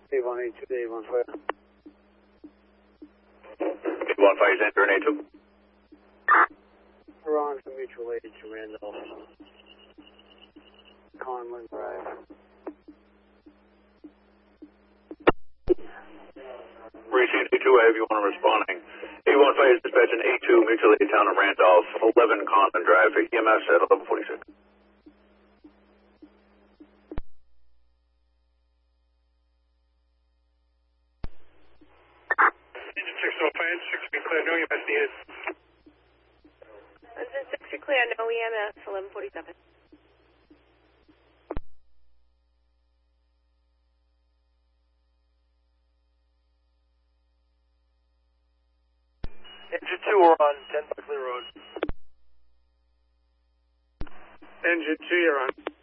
A182 to A15. A15 is entering A2. We're on for mutual aid to Randolph. Conlin Drive. Received A2, I have you on responding. A15 is dispatching A2, mutual aid town of Randolph, 11 Conlin Drive, EMS at 1146. Engine 605, 6 be clear, no EMS needed. Engine 6, you're clear, no EMS, 1147. Engine 2, we're on 10 Buckley Road. Engine 2, you're on.